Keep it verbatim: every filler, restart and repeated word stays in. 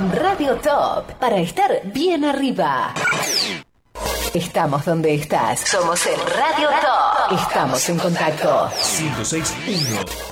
Radio Top, para estar bien arriba. Estamos donde estás. Somos el Radio Top. Estamos en contacto. ciento seis punto uno